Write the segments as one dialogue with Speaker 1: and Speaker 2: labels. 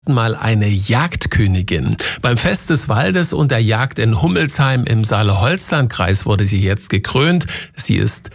Speaker 1: Mal eine Jagdkönigin. Beim Fest des Waldes und der Jagd in Hummelsheim im Saale-Holzland-Kreis wurde sie jetzt gekrönt. Sie ist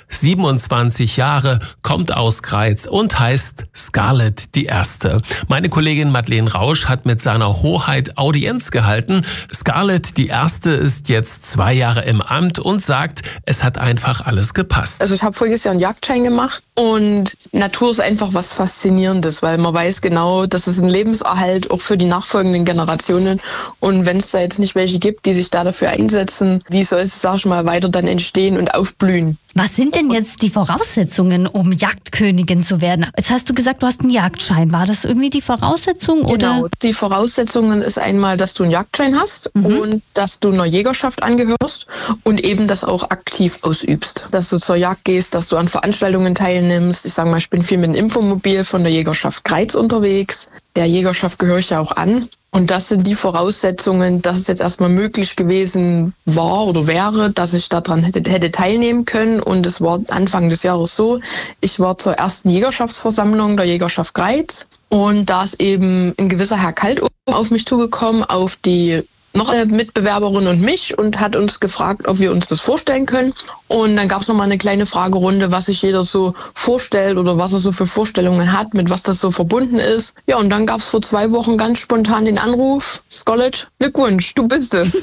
Speaker 1: 27 Jahre, kommt aus Greiz und heißt Scarlett die Erste. Meine Kollegin Madeleine Rausch hat mit seiner Hoheit Audienz gehalten. Scarlett die Erste ist jetzt 2 Jahre im Amt und sagt, es hat einfach alles gepasst.
Speaker 2: Also ich habe voriges Jahr einen Jagdschein gemacht und Natur ist einfach was Faszinierendes, weil man weiß genau, dass es ein Lebenserhalt auch für die nachfolgenden Generationen. Und wenn es da jetzt nicht welche gibt, die sich da dafür einsetzen, wie soll es, sag ich mal, weiter dann entstehen und aufblühen?
Speaker 3: Was sind denn jetzt die Voraussetzungen, um Jagdkönigin zu werden? Jetzt hast du gesagt, du hast einen Jagdschein. War das irgendwie die Voraussetzung?
Speaker 2: Genau,
Speaker 3: oder?
Speaker 2: Die Voraussetzungen ist einmal, dass du einen Jagdschein hast und dass du einer Jägerschaft angehörst und eben das auch aktiv ausübst. Dass du zur Jagd gehst, dass du an Veranstaltungen teilnimmst. Ich sage mal, ich bin viel mit dem Infomobil von der Jägerschaft Greiz unterwegs. Der Jägerschaft gehöre ich ja auch an. Und das sind die Voraussetzungen, dass es jetzt erstmal möglich gewesen war oder wäre, dass ich daran hätte teilnehmen können. Und es war Anfang des Jahres so, ich war zur ersten Jägerschaftsversammlung der Jägerschaft Greiz. Und da ist eben ein gewisser Herr Kaltofen auf mich zugekommen, auf die noch eine Mitbewerberin und mich und hat uns gefragt, ob wir uns das vorstellen können. Und dann gab es nochmal eine kleine Fragerunde, was sich jeder so vorstellt oder was er so für Vorstellungen hat, mit was das so verbunden ist. Ja, und dann gab es vor 2 Wochen ganz spontan den Anruf, Scarlett, Glückwunsch, du bist es.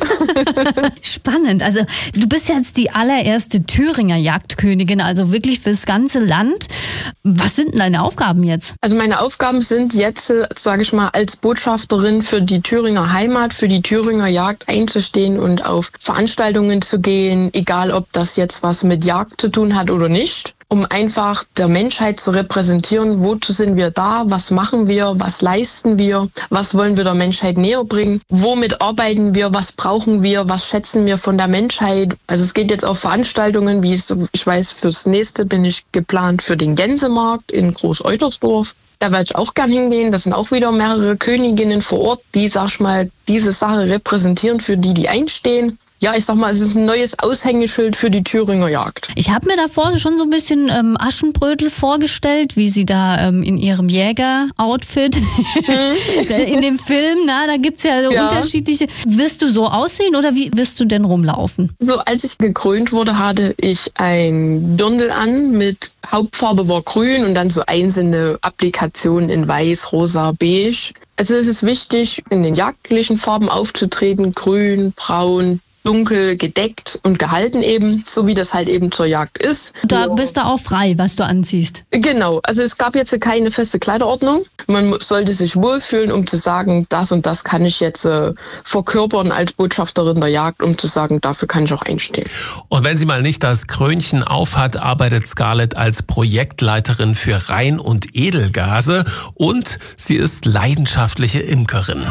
Speaker 3: Spannend. Also du bist jetzt die allererste Thüringer Jagdkönigin, also wirklich fürs ganze Land. Was sind denn deine Aufgaben jetzt?
Speaker 2: Also meine Aufgaben sind jetzt, sage ich mal, als Botschafterin für die Thüringer Heimat, für die Thüringer Jagd einzustehen und auf Veranstaltungen zu gehen, egal ob das jetzt was mit Jagd zu tun hat oder nicht, um einfach der Menschheit zu repräsentieren, wozu sind wir da, was machen wir, was leisten wir, was wollen wir der Menschheit näher bringen, womit arbeiten wir, was brauchen wir, was schätzen wir von der Menschheit. Also es geht jetzt auf Veranstaltungen, wie ich weiß, fürs nächste bin ich geplant für den Gänsemarkt in Groß-Eutersdorf. Da werde ich auch gern hingehen. Das sind auch wieder mehrere Königinnen vor Ort, die, sag ich mal, diese Sache repräsentieren, für die einstehen. Ja, ich sag mal, es ist ein neues Aushängeschild für die Thüringer Jagd.
Speaker 3: Ich habe mir davor schon so ein bisschen Aschenbrödel vorgestellt, wie sie da in ihrem Jäger-Outfit in dem Film, da gibt's ja so unterschiedliche. Wirst du so aussehen oder wie wirst du denn rumlaufen?
Speaker 2: So, als ich gekrönt wurde, hatte ich ein Dirndl an mit Hauptfarbe war grün und dann so einzelne Applikationen in weiß, rosa, beige. Also es ist wichtig, in den jagdlichen Farben aufzutreten, grün, braun, dunkel, gedeckt und gehalten eben, so wie das halt eben zur Jagd ist.
Speaker 3: Da bist du auch frei, was du anziehst.
Speaker 2: Genau, also es gab jetzt keine feste Kleiderordnung. Man sollte sich wohlfühlen, um zu sagen, das und das kann ich jetzt verkörpern als Botschafterin der Jagd, um zu sagen, dafür kann ich auch einstehen.
Speaker 1: Und wenn sie mal nicht das Krönchen aufhat, arbeitet Scarlett als Projektleiterin für Rein- und Edelgase und sie ist leidenschaftliche Imkerin.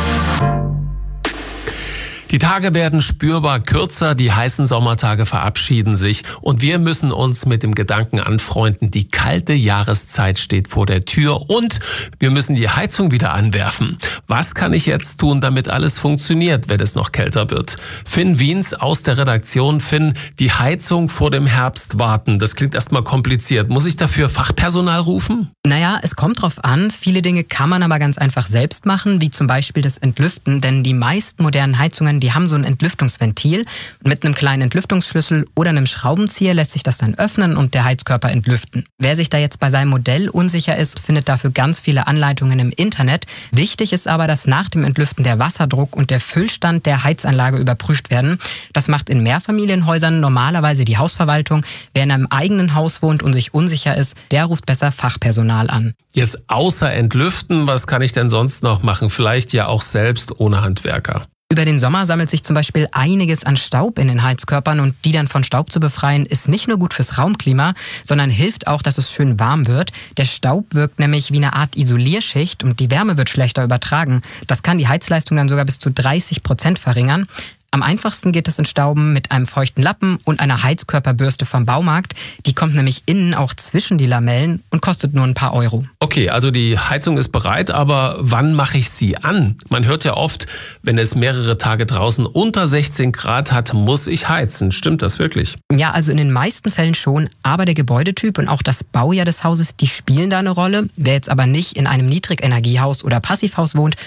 Speaker 1: Die Tage werden spürbar kürzer, die heißen Sommertage verabschieden sich und wir müssen uns mit dem Gedanken anfreunden, die kalte Jahreszeit steht vor der Tür und wir müssen die Heizung wieder anwerfen. Was kann ich jetzt tun, damit alles funktioniert, wenn es noch kälter wird? Finn Wiens aus der Redaktion. Finn, die Heizung vor dem Herbst warten, das klingt erstmal kompliziert. Muss ich dafür Fachpersonal rufen?
Speaker 4: Naja, es kommt drauf an. Viele Dinge kann man aber ganz einfach selbst machen, wie zum Beispiel das Entlüften, denn die meisten modernen Heizungen, die haben so ein Entlüftungsventil. Mit einem kleinen Entlüftungsschlüssel oder einem Schraubenzieher lässt sich das dann öffnen und der Heizkörper entlüften. Wer sich da jetzt bei seinem Modell unsicher ist, findet dafür ganz viele Anleitungen im Internet. Wichtig ist aber, dass nach dem Entlüften der Wasserdruck und der Füllstand der Heizanlage überprüft werden. Das macht in Mehrfamilienhäusern normalerweise die Hausverwaltung. Wer in einem eigenen Haus wohnt und sich unsicher ist, der ruft besser Fachpersonal an.
Speaker 1: Jetzt außer Entlüften, was kann ich denn sonst noch machen? Vielleicht ja auch selbst ohne Handwerker.
Speaker 4: Über den Sommer sammelt sich zum Beispiel einiges an Staub in den Heizkörpern und die dann von Staub zu befreien, ist nicht nur gut fürs Raumklima, sondern hilft auch, dass es schön warm wird. Der Staub wirkt nämlich wie eine Art Isolierschicht und die Wärme wird schlechter übertragen. Das kann die Heizleistung dann sogar bis zu 30% verringern. Am einfachsten geht es entstauben mit einem feuchten Lappen und einer Heizkörperbürste vom Baumarkt. Die kommt nämlich innen auch zwischen die Lamellen und kostet nur ein paar Euro.
Speaker 1: Okay, also die Heizung ist bereit, aber wann mache ich sie an? Man hört ja oft, wenn es mehrere Tage draußen unter 16 Grad hat, muss ich heizen. Stimmt das wirklich?
Speaker 4: Ja, also in den meisten Fällen schon, aber der Gebäudetyp und auch das Baujahr des Hauses, die spielen da eine Rolle. Wer jetzt aber nicht in einem Niedrigenergiehaus oder Passivhaus wohnt,